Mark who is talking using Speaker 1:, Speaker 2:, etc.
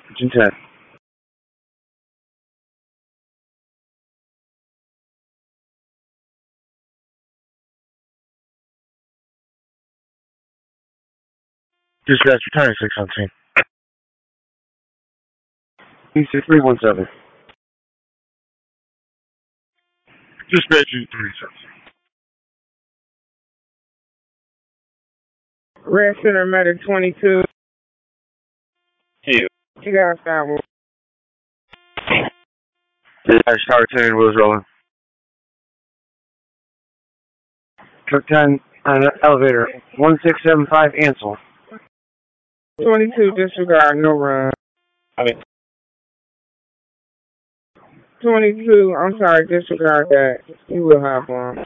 Speaker 1: June 10. Dispatch returning 617. 317. Dispatch 317.
Speaker 2: Red Center Medic 22.
Speaker 1: Hey.
Speaker 2: You got that one.
Speaker 1: Dispatch Tower 10, wheels rolling. Truck 10, elevator, 1675 Ansel.
Speaker 2: 22 disregard, no run. 22, I'm sorry, disregard that. You will have one.